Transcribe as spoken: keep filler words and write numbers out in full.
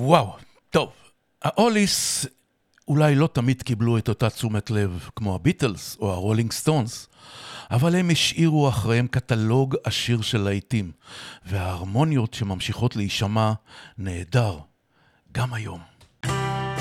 וואו, טוב. האוליס אולי לא תמיד קיבלו את אותה תשומת לב כמו הביטלס או הרולינג סטונס, אבל הם השאירו אחריהם קטלוג עשיר של להיטים, וההרמוניות שממשיכות להישמע נהדר גם היום.